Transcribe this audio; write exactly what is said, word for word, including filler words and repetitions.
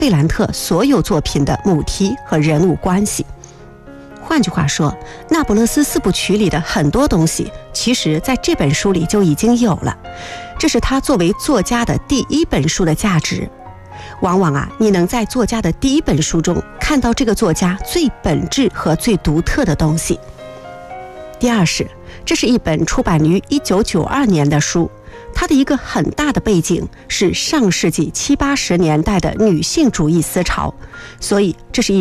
贝兰特所有作品的母题和人物关系。换句话说，那不勒斯四部曲里的很多东西，其实在这本书里就已经有了，这是他作为作家的第一本书的价值。往往啊，你能在作家的第一本书中看到这个作家最本质和最独特的东西。第二是，这是一本出版于一九九二年的书，它的一个很大的背景是上世纪七八十年代的女性主义思潮，所以这是一